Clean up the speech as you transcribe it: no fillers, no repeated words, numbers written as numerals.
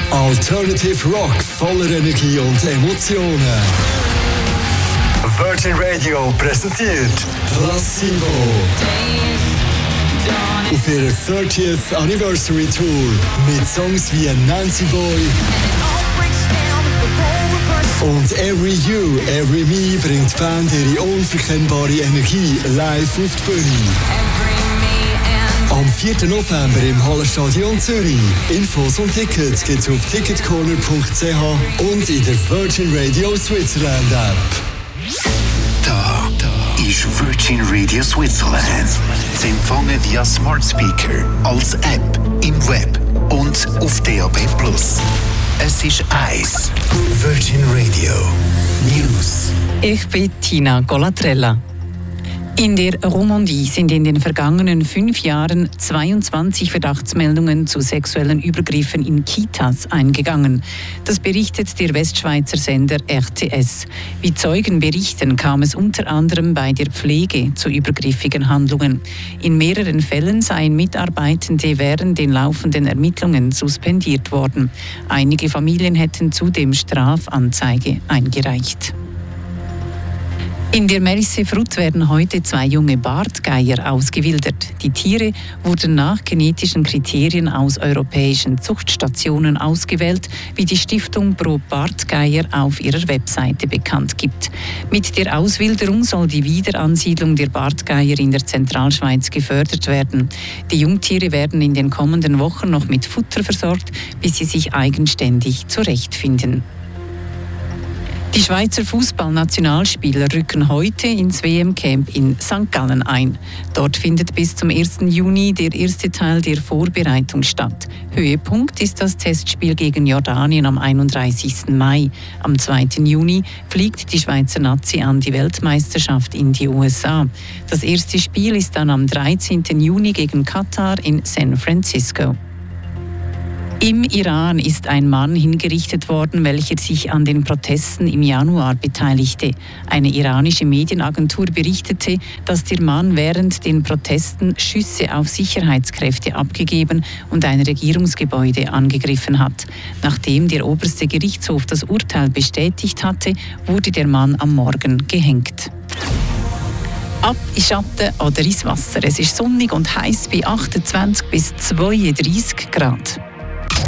Alternative Rock voller Energie und Emotionen. Virgin Radio präsentiert Placebo. Auf ihrer 30th Anniversary Tour mit Songs wie Nancy Boy und Every You, Every Me bringt die Band ihre unverkennbare Energie live auf die Bühne. Am 4. November im Hallenstadion Zürich. Infos und Tickets gibt's auf ticketcorner.ch und in der Virgin Radio Switzerland App. Da ist Virgin Radio Switzerland. Sie empfangen via Smart Speaker, als App, im Web und auf DAB+. Es ist 1. Virgin Radio News. Ich bin Tina Golatrella. In der Romandie sind in den vergangenen 5 Jahren 22 Verdachtsmeldungen zu sexuellen Übergriffen in Kitas eingegangen. Das berichtet der Westschweizer Sender RTS. Wie Zeugen berichten, kam es unter anderem bei der Pflege zu übergriffigen Handlungen. In mehreren Fällen seien Mitarbeitende während den laufenden Ermittlungen suspendiert worden. Einige Familien hätten zudem Strafanzeige eingereicht. In der Merisse-Frut werden heute 2 junge Bartgeier ausgewildert. Die Tiere wurden nach genetischen Kriterien aus europäischen Zuchtstationen ausgewählt, wie die Stiftung Pro Bartgeier auf ihrer Webseite bekannt gibt. Mit der Auswilderung soll die Wiederansiedlung der Bartgeier in der Zentralschweiz gefördert werden. Die Jungtiere werden in den kommenden Wochen noch mit Futter versorgt, bis sie sich eigenständig zurechtfinden. Die Schweizer Fußballnationalspieler rücken heute ins WM-Camp in St. Gallen ein. Dort findet bis zum 1. Juni der erste Teil der Vorbereitung statt. Höhepunkt ist das Testspiel gegen Jordanien am 31. Mai. Am 2. Juni fliegt die Schweizer Nazi an die Weltmeisterschaft in die USA. Das erste Spiel ist dann am 13. Juni gegen Katar in San Francisco. Im Iran ist ein Mann hingerichtet worden, welcher sich an den Protesten im Januar beteiligte. Eine iranische Medienagentur berichtete, dass der Mann während den Protesten Schüsse auf Sicherheitskräfte abgegeben und ein Regierungsgebäude angegriffen hat. Nachdem der oberste Gerichtshof das Urteil bestätigt hatte, wurde der Mann am Morgen gehängt. Ab in Schatten oder ins Wasser. Es ist sonnig und heiß bei 28 bis 32 Grad.